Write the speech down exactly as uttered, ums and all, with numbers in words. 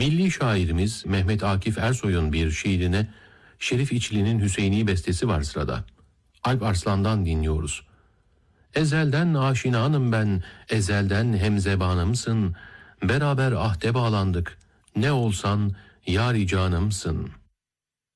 Milli şairimiz Mehmet Akif Ersoy'un bir şiirine Şerif İçli'nin Hüseyini bestesi var sırada. Alp Arslan'dan dinliyoruz. Ezelden aşinanım ben, ezelden hemzebanımsın. Beraber ahde bağlandık, ne olsan yâri canımsın.''